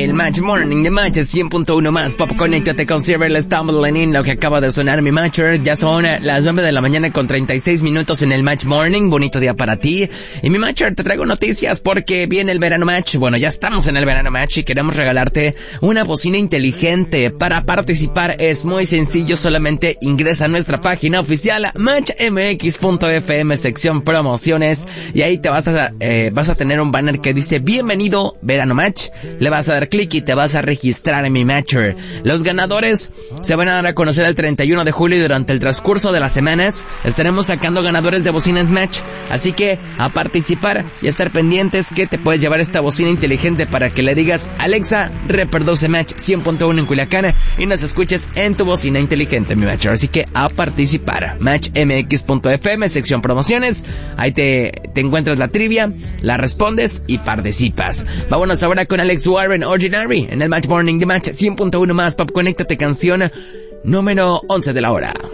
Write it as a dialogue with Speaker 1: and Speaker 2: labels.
Speaker 1: el Match Morning de Match 100.1 más Pop. Conéctate con Silver Stumbling In, lo que acaba de sonar mi Matcher. Ya son las 9 de la mañana con 36 minutos en el Match Morning. Bonito día para ti. Y mi Matcher, te traigo noticias porque viene el verano Match. Bueno, ya estamos en el verano Match y queremos regalarte una bocina inteligente. Para participar es muy sencillo, solamente ingresa a nuestra página oficial matchmx.fm, sección promociones, y ahí te vas a tener un banner que dice bienvenido verano Match. Le vas a dar clic y te vas a registrar en mi Matcher. Los ganadores se van a dar a conocer el 31 de julio y durante el transcurso de las semanas estaremos sacando ganadores de bocinas Match. Así que a participar y a estar pendientes que te puedes llevar esta bocina inteligente para que le digas Alexa, reproduce Match 100.1 en Culiacán y nos escuches en tu bocina inteligente, mi Matcher. Así que a participar. matchmx.fm, sección promociones. Ahí te encuentras la trivia, la respondes y participas. Vámonos ahora con Alex Warren, Ordinary, en el Match Morning de Match 100.1 más Pop. Conéctate, canción número 11 de la hora.